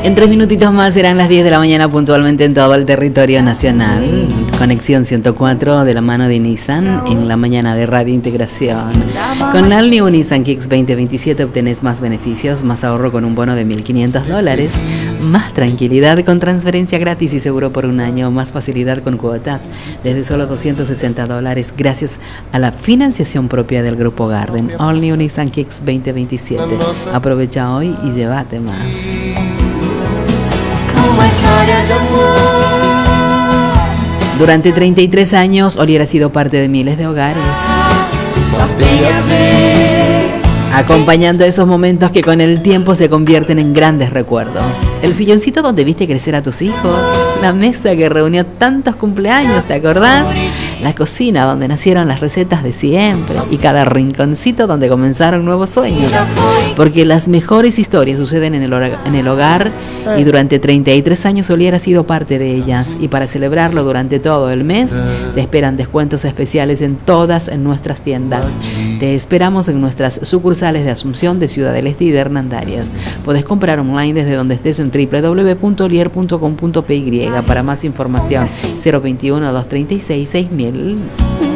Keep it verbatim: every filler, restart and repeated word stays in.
En tres minutitos más serán las diez de la mañana puntualmente en todo el territorio nacional. Conexión ciento cuatro de la mano de Nissan en la mañana de Radio Integración. Con el New Nissan Kicks veinte veintisiete obtenés más beneficios, más ahorro con un bono de mil quinientos dólares, más tranquilidad con transferencia gratis y seguro por un año, más facilidad con cuotas desde solo doscientos sesenta dólares gracias a la financiación propia del Grupo Garden. All New Nissan Kicks veinte veintisiete. Aprovecha hoy y llévate más. Durante treinta y tres años, Olier ha sido parte de miles de hogares, acompañando esos momentos que con el tiempo se convierten en grandes recuerdos. El silloncito donde viste crecer a tus hijos, la mesa que reunió tantos cumpleaños, ¿te acordás? La cocina donde nacieron las recetas de siempre y cada rinconcito donde comenzaron nuevos sueños. Porque las mejores historias suceden en el, hogar, en el hogar y durante treinta y tres años Olier ha sido parte de ellas. Y para celebrarlo durante todo el mes, te esperan descuentos especiales en todas en nuestras tiendas. Te esperamos en nuestras sucursales de Asunción, de Ciudad del Este y de Hernandarias. Podés comprar online desde donde estés en doble u doble u doble u punto olier punto com punto p y. Para más información, cero veintiuno, doscientos treinta y seis, seis mil.